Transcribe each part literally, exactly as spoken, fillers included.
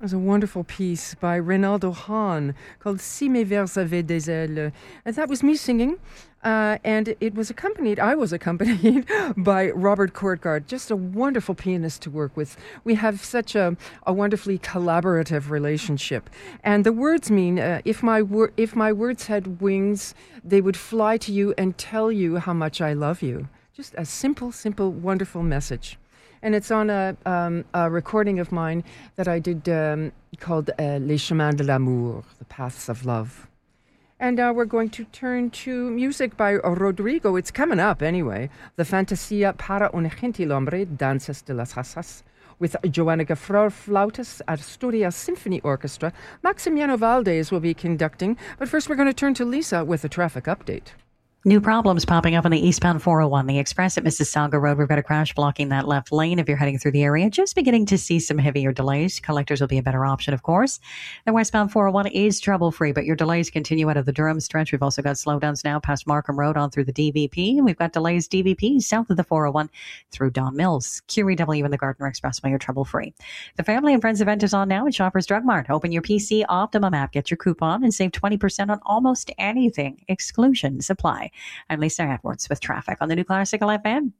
There's a wonderful piece by Reynaldo Hahn called Si mes vers avaient des ailes. And that was me singing. Uh, and it was accompanied, I was accompanied by Robert Courtgard, just a wonderful pianist to work with. We have such a, a wonderfully collaborative relationship. And the words mean, uh, if my wor- if my words had wings, they would fly to you and tell you how much I love you. Just a simple, simple, wonderful message. And it's on a, um, a recording of mine that I did um, called uh, Les Chemins de l'Amour, The Paths of Love. And uh, we're going to turn to music by Rodrigo. It's coming up anyway. The Fantasia para un Gentilhombre, Danzas de las Razas, with Joanna Gaffror Flautas Asturias Symphony Orchestra. Maximiano Valdez will be conducting. But first we're going to turn to Lisa with a traffic update. New problems popping up on the eastbound four oh one, the express at Mississauga Road. We've got a crash blocking that left lane if you're heading through the area. Just beginning to see some heavier delays. Collectors will be a better option, of course. The westbound four oh one is trouble-free, but your delays continue out of the Durham stretch. We've also got slowdowns now past Markham Road on through the D V P, and we've got delays D V P south of the four oh one through Don Mills. Q E W and the Gardner Expressway are trouble-free. The Family and Friends event is on now at Shoppers Drug Mart. Open your P C Optimum app, get your coupon, and save twenty percent on almost anything. Exclusions apply. I'm Lisa Edwards with traffic on the New Classical F M.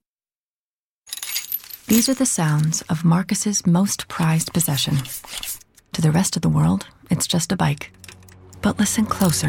These are the sounds of Marcus's most prized possession. To the rest of the world, it's just a bike. But listen closer.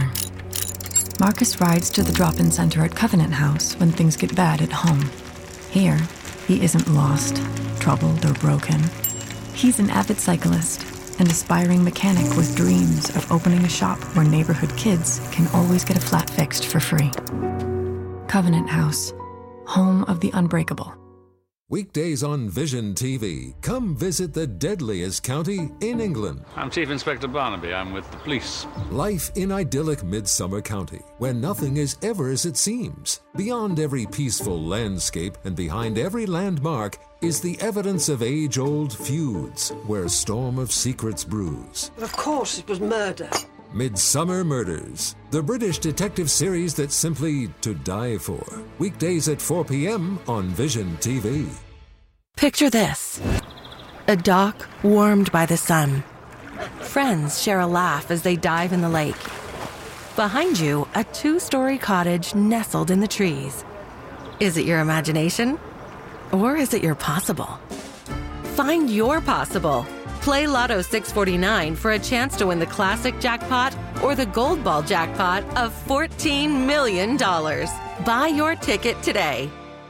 Marcus rides to the drop-in center at Covenant House when things get bad at home. Here, he isn't lost, troubled, or broken. He's an avid cyclist, an aspiring mechanic with dreams of opening a shop where neighborhood kids can always get a flat fixed for free. Covenant House, home of the unbreakable. Weekdays on Vision T V, come visit the deadliest county in England. I'm Chief Inspector Barnaby. I'm with the police. Life in idyllic Midsummer County, where nothing is ever as it seems. Beyond every peaceful landscape and behind every landmark is the evidence of age-old feuds, where a storm of secrets brews. But of course it was murder. Midsummer Murders, the British detective series that's simply to die for. Weekdays at four p.m. on Vision T V. Picture this. A dock warmed by the sun. Friends share a laugh as they dive in the lake. Behind you, a two-story cottage nestled in the trees. Is it your imagination? Or is it your possible? Find your possible. Play Lotto six forty-nine for a chance to win the classic jackpot or the gold ball jackpot of fourteen million dollars. Buy your ticket today.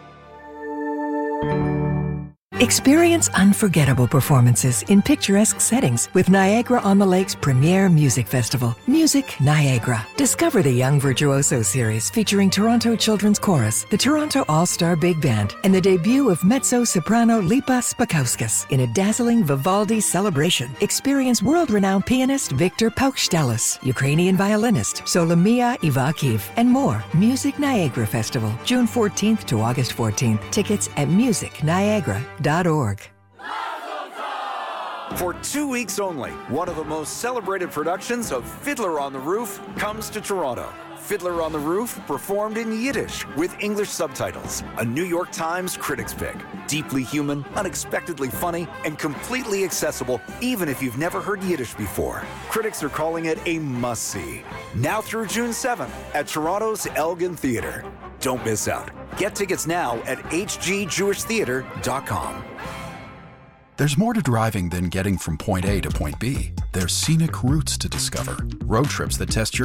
Experience unforgettable performances in picturesque settings with Niagara-on-the-Lake's premier music festival, Music Niagara. Discover the Young Virtuoso series featuring Toronto Children's Chorus, the Toronto All-Star Big Band, and the debut of mezzo-soprano Lipa Spakauskas in a dazzling Vivaldi celebration. Experience world-renowned pianist Viktor Paukštelis, Ukrainian violinist Solomia Ivakiv, and more. Music Niagara Festival, June fourteenth to August fourteenth. Tickets at music niagara dot org. For two weeks only, one of the most celebrated productions of Fiddler on the Roof comes to Toronto. Fiddler on the Roof, performed in Yiddish with English subtitles. A New York Times critics pick. Deeply human, unexpectedly funny, and completely accessible even if you've never heard Yiddish before. Critics are calling it a must-see. Now through June seventh at Toronto's Elgin Theatre. Don't miss out. Get tickets now at h g jewish theatre dot com. There's more to driving than getting from point A to point B. There's scenic routes to discover, road trips that test your